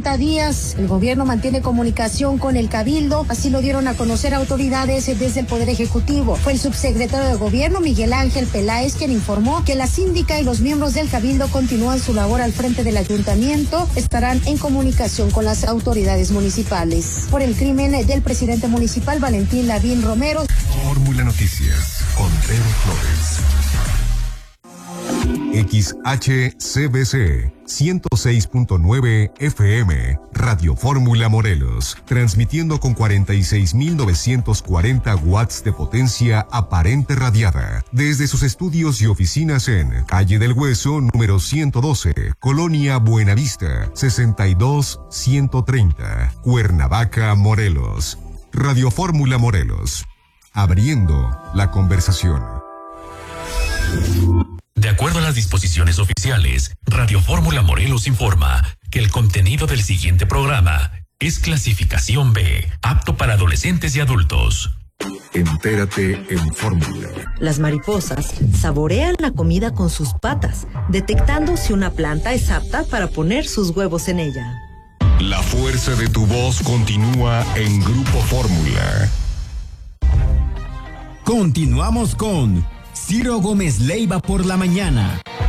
60 días. El gobierno mantiene comunicación con el Cabildo, así lo dieron a conocer autoridades desde el Poder Ejecutivo. Fue el subsecretario de Gobierno, Miguel Ángel Peláez, quien informó que la síndica y los miembros del Cabildo continúan su labor al frente del ayuntamiento, estarán en comunicación con las autoridades municipales. Por el crimen del presidente municipal Valentín Lavín Romero. Fórmula Noticias con Pedro Flores. XHCBC 106.9 FM, Radio Fórmula Morelos, transmitiendo con 46.940 watts de potencia aparente radiada, desde sus estudios y oficinas en Calle del Hueso, número 112, Colonia Buenavista, 62130, Cuernavaca, Morelos. Radio Fórmula Morelos, abriendo la conversación. De acuerdo a las disposiciones oficiales, Radio Fórmula Morelos informa que el contenido del siguiente programa es clasificación B, apto para adolescentes y adultos. Entérate en Fórmula. Las mariposas saborean la comida con sus patas, detectando si una planta es apta para poner sus huevos en ella. La fuerza de tu voz continúa en Grupo Fórmula. Continuamos con Ciro Gómez Leiva por la mañana.